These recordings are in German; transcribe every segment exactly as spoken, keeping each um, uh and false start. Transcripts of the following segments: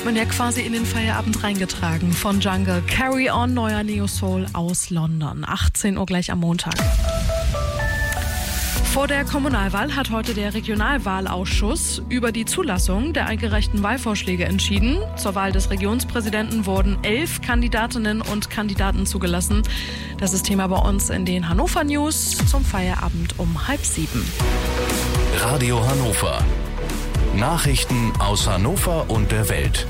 Man ja quasi in den Feierabend reingetragen von Jungle. Carry On, neuer Neo Soul aus London. achtzehn Uhr gleich am Montag. Vor der Kommunalwahl hat heute der Regionalwahlausschuss über die Zulassung der eingereichten Wahlvorschläge entschieden. Zur Wahl des Regionspräsidenten wurden elf Kandidatinnen und Kandidaten zugelassen. Das ist Thema bei uns in den Hannover News zum Feierabend um halb sieben. Radio Hannover. Nachrichten aus Hannover und der Welt.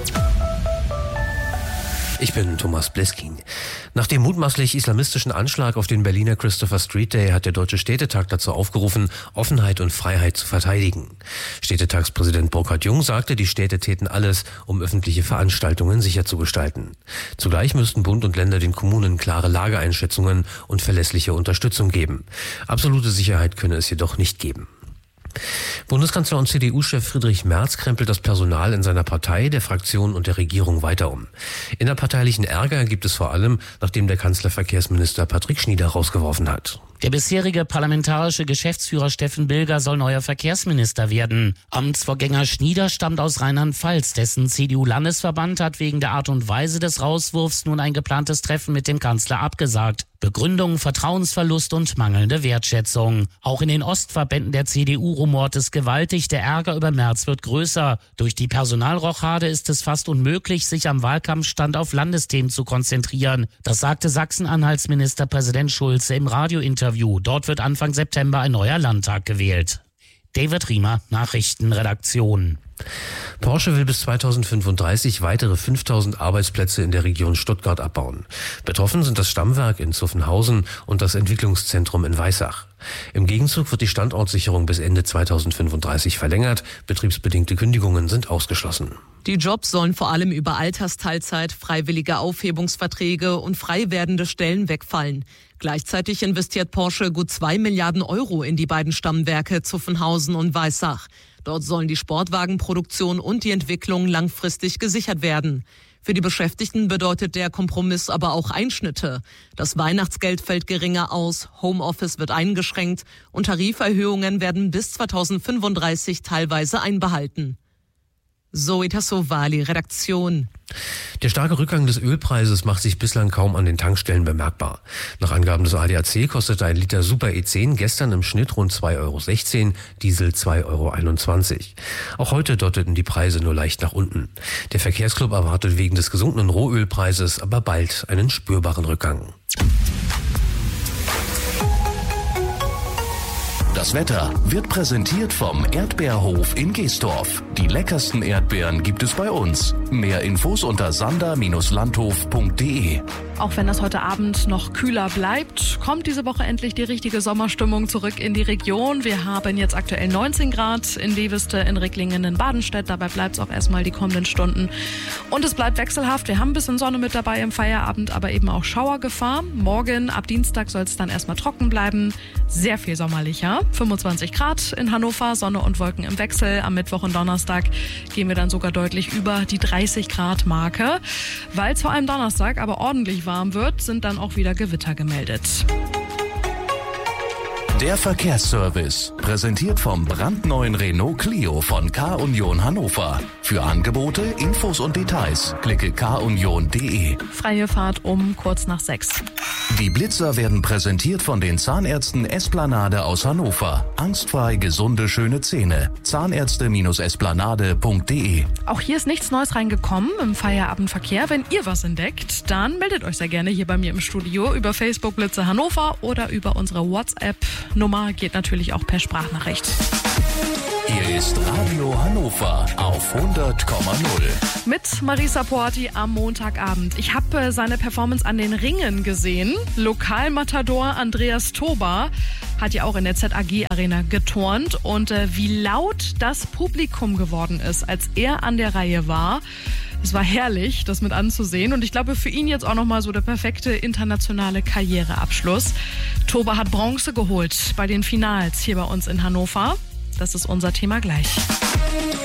Ich bin Thomas Bleskin. Nach dem mutmaßlich islamistischen Anschlag auf den Berliner Christopher Street Day hat der Deutsche Städtetag dazu aufgerufen, Offenheit und Freiheit zu verteidigen. Städtetagspräsident Burkhard Jung sagte, die Städte täten alles, um öffentliche Veranstaltungen sicher zu gestalten. Zugleich müssten Bund und Länder den Kommunen klare Lageeinschätzungen und verlässliche Unterstützung geben. Absolute Sicherheit könne es jedoch nicht geben. Bundeskanzler und C D U-Chef Friedrich Merz krempelt das Personal in seiner Partei, der Fraktion und der Regierung weiter um. Innerparteilichen Ärger gibt es vor allem, nachdem der Kanzler Verkehrsminister Patrick Schnieder rausgeworfen hat. Der bisherige parlamentarische Geschäftsführer Steffen Bilger soll neuer Verkehrsminister werden. Amtsvorgänger Schnieder stammt aus Rheinland-Pfalz. Dessen C D U-Landesverband hat wegen der Art und Weise des Rauswurfs nun ein geplantes Treffen mit dem Kanzler abgesagt. Begründung, Vertrauensverlust und mangelnde Wertschätzung. Auch in den Ostverbänden der C D U rumort es gewaltig. Der Ärger über Merz wird größer. Durch die Personalrochade ist es fast unmöglich, sich am Wahlkampfstand auf Landesthemen zu konzentrieren. Das sagte Sachsen-Anhalts Ministerpräsident Schulze im Radiointerview. Dort wird Anfang September ein neuer Landtag gewählt. David Riemer, Nachrichtenredaktion. Porsche will bis zweitausendfünfunddreißig weitere fünftausend Arbeitsplätze in der Region Stuttgart abbauen. Betroffen sind das Stammwerk in Zuffenhausen und das Entwicklungszentrum in Weissach. Im Gegenzug wird die Standortsicherung bis Ende zweitausendfünfunddreißig verlängert. Betriebsbedingte Kündigungen sind ausgeschlossen. Die Jobs sollen vor allem über Altersteilzeit, freiwillige Aufhebungsverträge und frei werdende Stellen wegfallen. Gleichzeitig investiert Porsche gut zwei Milliarden Euro in die beiden Stammwerke Zuffenhausen und Weissach. Dort sollen die Sportwagenproduktion und die Entwicklung langfristig gesichert werden. Für die Beschäftigten bedeutet der Kompromiss aber auch Einschnitte. Das Weihnachtsgeld fällt geringer aus, Homeoffice wird eingeschränkt und Tariferhöhungen werden bis zweitausendfünfunddreißig teilweise einbehalten. Zoe Tassovali, Redaktion. Der starke Rückgang des Ölpreises macht sich bislang kaum an den Tankstellen bemerkbar. Nach Angaben des A D A C kostete ein Liter Super E zehn gestern im Schnitt rund zwei Euro sechzehn, Diesel zwei Euro einundzwanzig. Auch heute deuteten die Preise nur leicht nach unten. Der Verkehrsclub erwartet wegen des gesunkenen Rohölpreises aber bald einen spürbaren Rückgang. Das Wetter wird präsentiert vom Erdbeerhof in Geestorf. Die leckersten Erdbeeren gibt es bei uns. Mehr Infos unter sander Bindestrich landhof Punkt de. Auch wenn das heute Abend noch kühler bleibt, kommt diese Woche endlich die richtige Sommerstimmung zurück in die Region. Wir haben jetzt aktuell neunzehn Grad in Leveste, in Ricklingen, in Badenstedt. Dabei bleibt es auch erstmal die kommenden Stunden. Und es bleibt wechselhaft. Wir haben ein bisschen Sonne mit dabei im Feierabend, aber eben auch Schauergefahr. Morgen ab Dienstag soll es dann erstmal trocken bleiben. Sehr viel sommerlicher. fünfundzwanzig Grad in Hannover, Sonne und Wolken im Wechsel. Am Mittwoch und Donnerstag gehen wir dann sogar deutlich über die dreißig Grad Marke. Weil es vor allem Donnerstag aber ordentlich warm wird, sind dann auch wieder Gewitter gemeldet. Der Verkehrsservice, präsentiert vom brandneuen Renault Clio von Car-Union Hannover. Für Angebote, Infos und Details klicke car union punkt de. Freie Fahrt um kurz nach sechs. Die Blitzer werden präsentiert von den Zahnärzten Esplanade aus Hannover. Angstfrei gesunde, schöne Zähne. Zahnärzte Esplanade Punkt de. Auch hier ist nichts Neues reingekommen im Feierabendverkehr. Wenn ihr was entdeckt, dann meldet euch sehr gerne hier bei mir im Studio über Facebook Blitze Hannover oder über unsere WhatsApp-Nummer. Geht natürlich auch per Sprachnachricht. Hier ist Radio Hannover auf hundert Komma null. Mit Marisa Porti am Montagabend. Ich habe äh, seine Performance an den Ringen gesehen. Lokalmatador Andreas Toba hat ja auch in der Z A G-Arena geturnt. Und äh, wie laut das Publikum geworden ist, als er an der Reihe war, es war herrlich, das mit anzusehen. Und ich glaube, für ihn jetzt auch nochmal so der perfekte internationale Karriereabschluss. Toba hat Bronze geholt bei den Finals hier bei uns in Hannover. Das ist unser Thema gleich.